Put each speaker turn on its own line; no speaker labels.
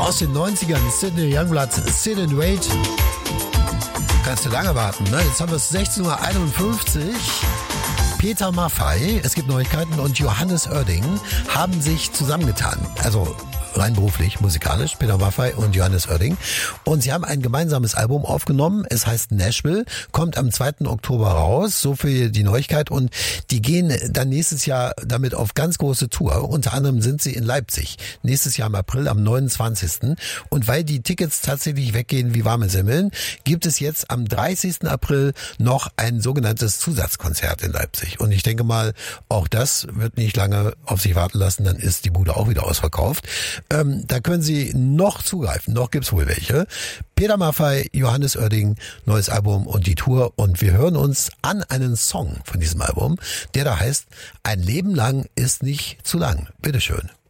aus den 90ern. Sidney Youngblood, Sit and Wait. Kannst du lange warten, ne? Jetzt haben wir es 16:51 Uhr. Peter Maffay, es gibt Neuigkeiten, und Johannes Oerding haben sich zusammengetan. Also rein beruflich, musikalisch, Peter Maffay und Johannes Oerding. Und sie haben ein gemeinsames Album aufgenommen. Es heißt Nashville, kommt am 2. Oktober raus. So viel die Neuigkeit. Und die gehen dann nächstes Jahr damit auf ganz große Tour. Unter anderem sind sie in Leipzig. Nächstes Jahr im April, am 29. Und weil die Tickets tatsächlich weggehen wie warme Semmeln, gibt es jetzt am 30. April noch ein sogenanntes Zusatzkonzert in Leipzig. Und ich denke mal, auch das wird nicht lange auf sich warten lassen. Dann ist die Bude auch wieder ausverkauft. Da können Sie noch zugreifen, noch gibt's wohl welche. Peter Maffay, Johannes Oerding, neues Album und die Tour. Und wir hören uns an einen Song von diesem Album, der da heißt, ein Leben lang ist nicht zu lang. Bitteschön.